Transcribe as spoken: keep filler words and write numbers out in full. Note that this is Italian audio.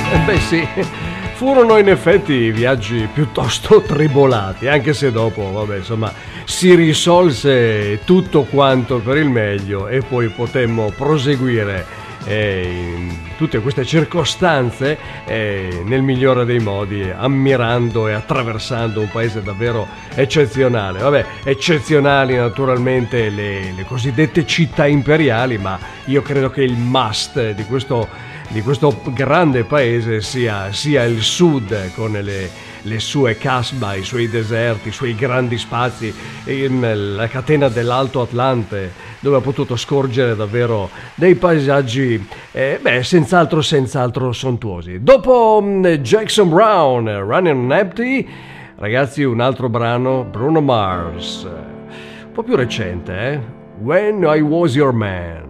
Beh sì, furono in effetti viaggi piuttosto tribolati, anche se dopo, vabbè, insomma, si risolse tutto quanto per il meglio e poi potemmo proseguire eh, in tutte queste circostanze eh, nel migliore dei modi, ammirando e attraversando un paese davvero eccezionale. Vabbè, eccezionali naturalmente le, le cosiddette città imperiali, ma io credo che il must di questo di questo grande paese sia, sia il sud, con le, le sue casba, i suoi deserti, i suoi grandi spazi, in la catena dell'Alto Atlante, dove ha potuto scorgere davvero dei paesaggi eh, beh, senz'altro senz'altro sontuosi. Dopo um, Jackson Brown, Running on Empty, ragazzi, un altro brano, Bruno Mars, un po' più recente, eh? When I Was Your Man.